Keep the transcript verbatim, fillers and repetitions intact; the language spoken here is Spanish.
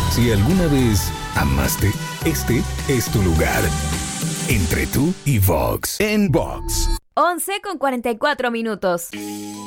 Si alguna vez amaste, este es tu lugar. Entre tú y Vox. En Vox. once con cuarenta y cuatro minutos.